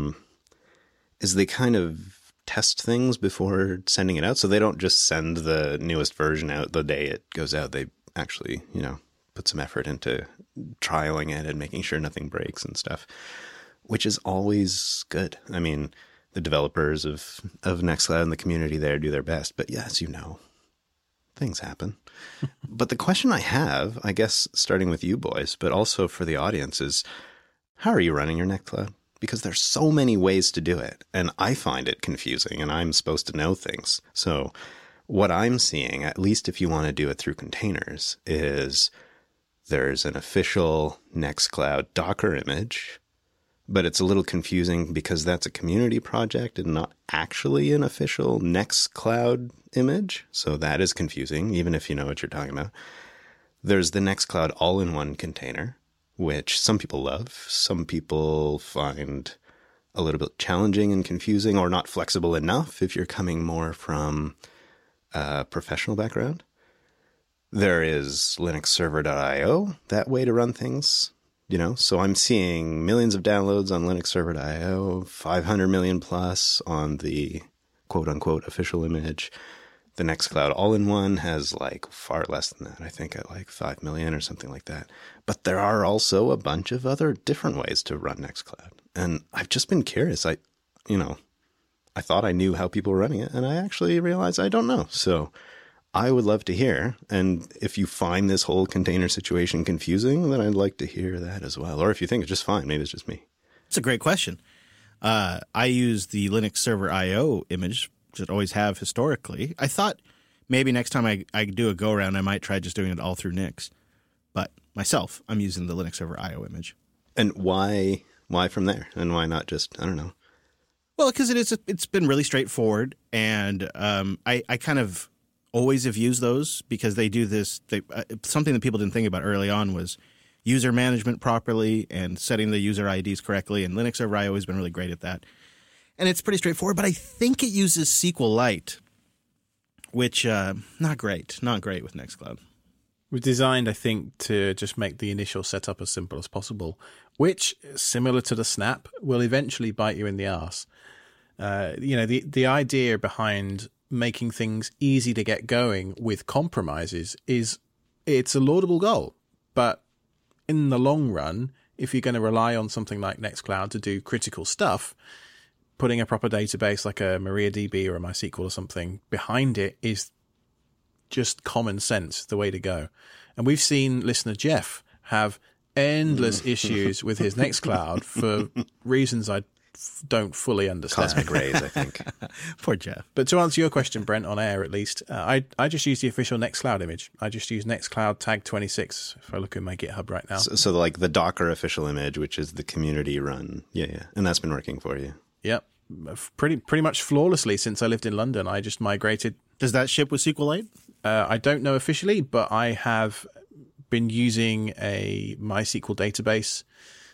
is they kind of test things before sending it out. So they don't just send the newest version out the day it goes out. They actually, you know, put some effort into trialing it and making sure nothing breaks and stuff, which is always good. I mean, the developers of Nextcloud and the community there do their best. But yes, you know, things happen. But the question I have, I guess, starting with you boys, but also for the audience is, how are you running your Nextcloud? Because there's so many ways to do it, and I find it confusing, and I'm supposed to know things. So what I'm seeing, at least if you want to do it through containers, is there's an official Nextcloud Docker image, but it's a little confusing because that's a community project and not actually an official Nextcloud image. So that is confusing, even if you know what you're talking about. There's the Nextcloud all-in-one container, which some people love, some people find a little bit challenging and confusing or not flexible enough if you're coming more from a professional background. There is linuxserver.io, that way to run things, you know. So I'm seeing millions of downloads on linuxserver.io, 500 million plus on the quote-unquote official image. The Nextcloud all-in-one has like far less than that, I think at like 5 million or something like that. But there are also a bunch of other different ways to run Nextcloud. And I've just been curious. I thought I knew how people were running it, and I actually realized I don't know. So I would love to hear. And if you find this whole container situation confusing, then I'd like to hear that as well. Or if you think it's just fine, maybe it's just me. It's a great question. I use the Linux Server IO image, which I always have historically. I thought maybe next time I do a go-around, I might try just doing it all through Nix. But myself, I'm using the Linux Server IO image. And why from there? And why not just, I don't know. Well, because it's been really straightforward, and I kind of always have used those because they do this. Something that people didn't think about early on was user management properly and setting the user IDs correctly, and Linux Server IO has been really great at that. And it's pretty straightforward, but I think it uses SQLite, which not great with Nextcloud. We're designed, I think, to just make the initial setup as simple as possible, which, similar to the Snap, will eventually bite you in the arse. The idea behind making things easy to get going with compromises it's a laudable goal, but in the long run, if you're going to rely on something like Nextcloud to do critical stuff, putting a proper database like a MariaDB or a MySQL or something behind it is just common sense, the way to go. And we've seen listener Jeff have endless issues with his Nextcloud for reasons I'd don't fully understand. Cosmic rays, I think. Poor Jeff. But to answer your question, Brent, on air at least, I just use the official Nextcloud image. I just use Nextcloud tag 26 if I look in my GitHub right now. So like the Docker official image, which is the community run. Yeah. And that's been working for you. Yep. Pretty much flawlessly since I lived in London. I just migrated. Does that ship with SQLite? I don't know officially, but I have been using a MySQL database